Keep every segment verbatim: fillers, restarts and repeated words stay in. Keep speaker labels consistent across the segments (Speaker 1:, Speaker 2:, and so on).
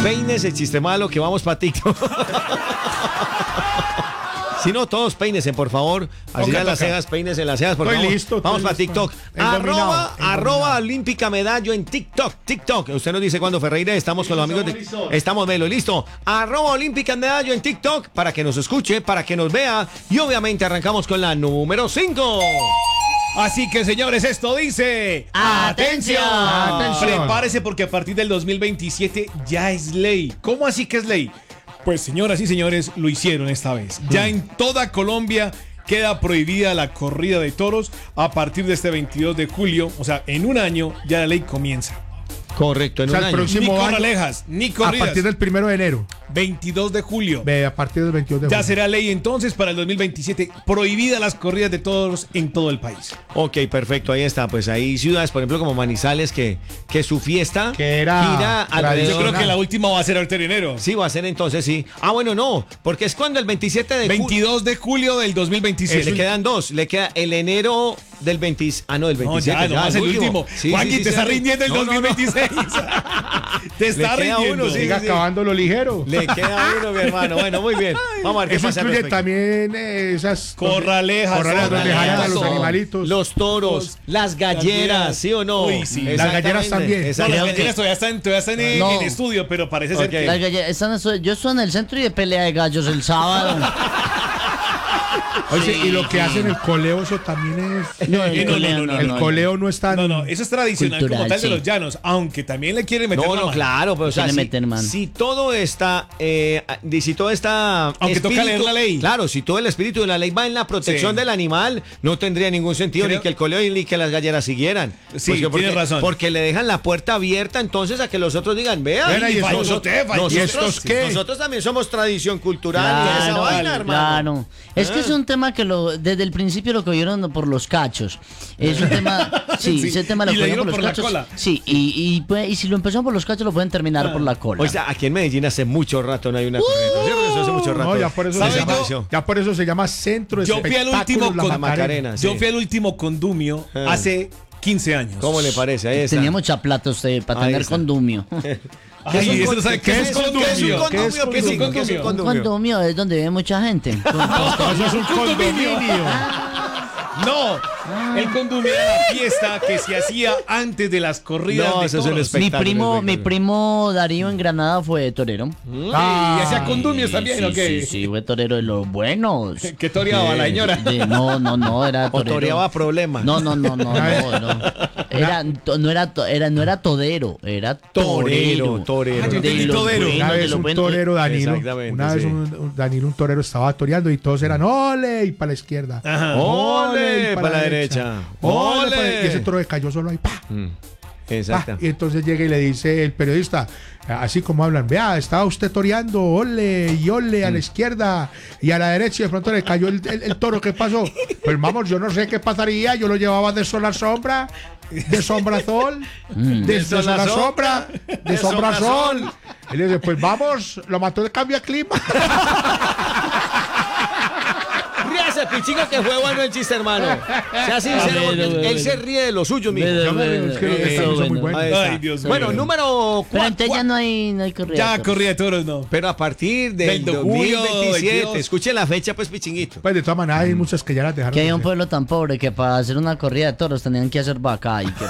Speaker 1: peines el chiste malo que vamos para TikTok. Si no, todos peínense, por favor. Así
Speaker 2: Toca,
Speaker 1: ya las
Speaker 2: toca.
Speaker 1: cejas, peínense las cejas, porque
Speaker 2: Estoy
Speaker 1: vamos,
Speaker 2: listo,
Speaker 1: vamos
Speaker 2: estoy
Speaker 1: para
Speaker 2: listo.
Speaker 1: TikTok.
Speaker 2: Engominado,
Speaker 1: Arroba,
Speaker 2: engominado.
Speaker 1: arroba Olímpica Medallo en TikTok. TikTok. Usted nos dice cuándo, Ferreira. Estamos con los amigos de... Estamos, Melo, listo. Arroba Olímpica Medallo en TikTok para que nos escuche, para que nos vea. Y obviamente arrancamos con la número cinco.
Speaker 2: Así que, señores, esto dice...
Speaker 3: ¡Atención!
Speaker 2: ¡Atención! Prepárese porque a partir del dos mil veintisiete ya es ley. ¿Cómo así que es ley? Pues, señoras y señores, lo hicieron esta vez. Ya en toda Colombia queda prohibida la corrida de toros a partir de este veintidós de julio. O sea, en un año ya la ley comienza.
Speaker 1: Correcto, en
Speaker 4: O sea,
Speaker 1: un
Speaker 4: el
Speaker 1: año.
Speaker 4: próximo
Speaker 2: Ni
Speaker 4: año,
Speaker 2: corralejas, ni
Speaker 4: a
Speaker 2: corridas.
Speaker 4: partir del primero de enero.
Speaker 2: veintidós de julio.
Speaker 4: Ve, a partir del veintidós de
Speaker 2: Ya
Speaker 4: julio.
Speaker 2: será ley entonces para el dos mil veintisiete. Prohibidas las corridas de toros en todo el país.
Speaker 1: Ok, perfecto, ahí está. Pues hay ciudades, por ejemplo, como Manizales, que, que su fiesta
Speaker 4: Que era
Speaker 1: gira alrededor.
Speaker 2: Yo creo que la última va a ser ahorita en enero.
Speaker 1: Sí, va a ser entonces, sí. Ah, bueno, no, porque es cuando el veintisiete de julio.
Speaker 2: veintidós de julio del dos mil
Speaker 1: Eh,
Speaker 2: veintisiete.
Speaker 1: le quedan dos. Le queda el enero del veinte. Ah, no, del
Speaker 2: No,
Speaker 1: veintisiete.
Speaker 2: ya, no es el último.
Speaker 1: Sí,
Speaker 2: Juanqui,
Speaker 1: sí, sí,
Speaker 2: te
Speaker 1: sí,
Speaker 2: está
Speaker 1: sí.
Speaker 2: rindiendo el
Speaker 1: No, no, no.
Speaker 2: dos mil veintiséis. Te está
Speaker 1: Le queda
Speaker 2: rindiendo.
Speaker 1: uno, sí,
Speaker 4: Siga
Speaker 1: sí.
Speaker 4: acabando lo ligero.
Speaker 1: Le queda uno, mi hermano. Bueno, muy bien. Vamos a ver qué
Speaker 4: Eso
Speaker 1: pasa al
Speaker 4: incluye
Speaker 1: respecto.
Speaker 4: también eh, esas...
Speaker 2: Corralejas,
Speaker 4: Corralejas donde
Speaker 2: corralejas,
Speaker 4: jalan a los
Speaker 2: todo.
Speaker 4: animalitos.
Speaker 1: Los toros, las galleras, ¿sí o no?
Speaker 2: Uy, sí.
Speaker 4: Las galleras
Speaker 1: Exactamente,
Speaker 4: también.
Speaker 2: No, las
Speaker 1: exactamente.
Speaker 2: galleras todavía están, todavía están en,
Speaker 3: No.
Speaker 2: en estudio, pero parece ser
Speaker 1: Ok.
Speaker 2: que...
Speaker 3: Las galle- están en- yo estoy en el centro y de pelea de gallos el sábado.
Speaker 4: Oye, y lo que hacen el coleo, eso también es...
Speaker 3: No,
Speaker 2: Eh, no, no, no,
Speaker 4: el
Speaker 2: no,
Speaker 4: coleo no es tan...
Speaker 2: No, no, eso es tradicional
Speaker 3: Cultural,
Speaker 2: como tal de
Speaker 3: sí.
Speaker 2: los llanos, aunque también le quieren meter
Speaker 1: No,
Speaker 2: la
Speaker 1: no,
Speaker 2: mano.
Speaker 1: claro, pero o sea,
Speaker 3: Quiere
Speaker 1: si,
Speaker 3: meter mano.
Speaker 1: si todo está, eh, si todo está,
Speaker 2: Aunque toca leer la ley.
Speaker 1: Claro, si todo el espíritu de la ley va en la protección
Speaker 2: Sí.
Speaker 1: del animal, no tendría ningún sentido
Speaker 2: Creo-
Speaker 1: ni que el coleo ni que las galleras siguieran.
Speaker 2: Sí,
Speaker 1: Porque-
Speaker 2: tienes razón.
Speaker 1: Porque le dejan la puerta abierta entonces a que los otros digan, vean,
Speaker 4: Ven ahí,
Speaker 1: y
Speaker 4: falló
Speaker 1: nosotros,
Speaker 2: usted, falló
Speaker 1: nosotros-
Speaker 4: usted. ¿Y estos qué?
Speaker 1: nosotros también somos tradición cultural y esa
Speaker 3: Claro,
Speaker 1: vaina, hermano.
Speaker 3: claro. Es que
Speaker 1: Ah.
Speaker 3: es un tema que lo, desde el principio lo cogieron por los cachos. Es un tema, sí,
Speaker 2: Sí,
Speaker 3: ese tema lo
Speaker 2: y le
Speaker 3: cogieron
Speaker 2: dieron
Speaker 3: por
Speaker 2: por
Speaker 3: los
Speaker 2: la
Speaker 3: cachos.
Speaker 2: cola.
Speaker 3: Sí, y, y, pues, y si lo empezaron por los cachos lo pueden terminar por la cola.
Speaker 1: O sea, aquí en Medellín hace mucho rato no hay una corriente. ¿Cierto? Eso hace mucho rato.
Speaker 4: No, ya por eso, se
Speaker 2: ¿Sabe
Speaker 4: llama,
Speaker 2: yo?
Speaker 4: ya por eso se llama Centro de
Speaker 2: Yo fui al
Speaker 4: Espectáculos
Speaker 2: último
Speaker 4: La
Speaker 2: con-
Speaker 1: Macarena, sí.
Speaker 2: Yo fui al último condumio
Speaker 1: Ah.
Speaker 2: hace quince años.
Speaker 1: ¿Cómo le parece? Ahí está.
Speaker 3: Tenía mucha plata usted para
Speaker 1: Ahí
Speaker 3: tener
Speaker 1: está.
Speaker 3: condumio.
Speaker 2: Ay, eso no sabe qué es
Speaker 1: ¿Qué es un
Speaker 2: condumio.
Speaker 1: condumio?
Speaker 4: ¿Qué es
Speaker 1: ¿Qué es un
Speaker 2: condumio?
Speaker 1: condumio? ¿Qué es un
Speaker 3: Un
Speaker 1: condumio?
Speaker 3: condomio es donde vive mucha gente.
Speaker 4: Eso es un condominio.
Speaker 2: No, el condumio era la fiesta que se hacía antes de las corridas
Speaker 1: No,
Speaker 2: de
Speaker 1: eso es un
Speaker 2: toros.
Speaker 1: espectáculo.
Speaker 3: mi primo, mi
Speaker 1: espectáculo.
Speaker 3: primo Darío en Granada fue torero.
Speaker 4: Ah,
Speaker 2: y hacía condumios también,
Speaker 3: sí,
Speaker 2: ¿o qué?
Speaker 3: Sí, sí, fue torero de los buenos.
Speaker 2: ¿Qué toreaba la señora?
Speaker 3: De- no, no, no, era
Speaker 1: O
Speaker 3: torero.
Speaker 1: toreaba problemas.
Speaker 3: No, no, no, no, no, no. Era, to- no era, to- era, no era todero, era torero.
Speaker 1: Torero, torero.
Speaker 2: Ah, yo
Speaker 3: De
Speaker 2: entendí
Speaker 3: los
Speaker 2: todero.
Speaker 3: buenos,
Speaker 4: Una
Speaker 3: de
Speaker 4: vez
Speaker 3: los
Speaker 4: un
Speaker 3: buenos.
Speaker 4: torero, Danilo.
Speaker 1: Exactamente,
Speaker 4: Una vez
Speaker 1: sí.
Speaker 4: un, un- Danilo, un torero, estaba toreando y todos eran ¡ole! Y para la izquierda.
Speaker 2: Ajá.
Speaker 1: ¡Ole!
Speaker 4: y
Speaker 1: Para la derecha.
Speaker 4: ¡Ole! para-
Speaker 1: ¡Ole!
Speaker 4: Y ese toro le cayó solo ahí. ¡Pa!
Speaker 1: Mm,
Speaker 4: ¡Pa!
Speaker 1: Exacto.
Speaker 4: Y entonces llega y le dice el periodista, así como hablan, vea, estaba usted toreando, ole y ole a la izquierda y a la derecha y de pronto le cayó el, el- el toro. ¿Qué pasó? Pues vamos, yo no sé qué pasaría, yo lo llevaba de sol a sombra, de sombra a sol, de, de sol a sombra, de sombra a sol. Y le dice, pues vamos, lo mató el cambio de clima.
Speaker 1: Ríase, Pichico, que fue bueno el chiste, hermano. Sea sincero,
Speaker 3: Ah,
Speaker 1: porque él,
Speaker 3: bueno,
Speaker 1: él
Speaker 3: bueno.
Speaker 1: se ríe de lo suyo, mijo.
Speaker 3: Bueno,
Speaker 4: Yo me río, es que los
Speaker 3: bueno,
Speaker 4: detalles son muy
Speaker 3: bueno.
Speaker 4: buenos.
Speaker 1: Ahí está.
Speaker 2: Ay, Dios mío.
Speaker 1: Bueno, número
Speaker 3: Pero
Speaker 1: cuatro.
Speaker 3: entonces ya no hay, no hay corrida.
Speaker 2: Ya,
Speaker 3: de toros.
Speaker 2: corrida de toros, no.
Speaker 1: Pero a partir del
Speaker 2: Del de julio
Speaker 1: dos mil veintisiete,
Speaker 2: veintidós.
Speaker 1: escuchen la fecha, pues, Pichinguito.
Speaker 4: Pues de todas maneras hay muchas que ya las dejaron.
Speaker 3: Que hay
Speaker 4: de
Speaker 3: un
Speaker 4: hacer.
Speaker 3: pueblo tan pobre que para hacer una corrida de toros tenían que hacer vaca y que...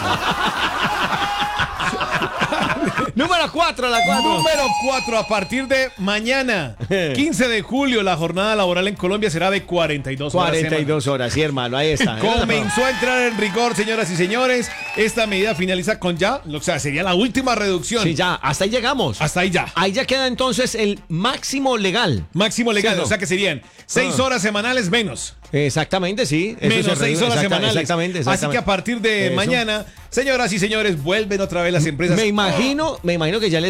Speaker 1: Número cuatro, la cuatro.
Speaker 2: Número cuatro, a partir de mañana, quince de julio, la jornada laboral en Colombia será de cuarenta y dos horas.
Speaker 1: cuarenta y dos horas, sí, hermano, ahí está.
Speaker 2: Comenzó a entrar en rigor, señoras y señores. Esta medida finaliza con ya, o sea, sería la última reducción.
Speaker 1: Sí, ya, hasta ahí llegamos.
Speaker 2: Hasta ahí ya.
Speaker 1: Ahí ya queda entonces el máximo legal.
Speaker 2: Máximo legal,
Speaker 1: ¿Sí o no?
Speaker 2: o sea que serían seis
Speaker 1: Ah.
Speaker 2: horas semanales menos.
Speaker 1: Exactamente, sí. Eso
Speaker 2: Menos
Speaker 1: se
Speaker 2: seis
Speaker 1: reduce,
Speaker 2: horas
Speaker 1: exacta-
Speaker 2: semanales.
Speaker 1: Exactamente,
Speaker 2: Así que
Speaker 1: exactamente.
Speaker 2: a partir de
Speaker 1: Eso.
Speaker 2: mañana, señoras y señores, vuelven otra vez las empresas.
Speaker 1: Me imagino, me imagino que ya les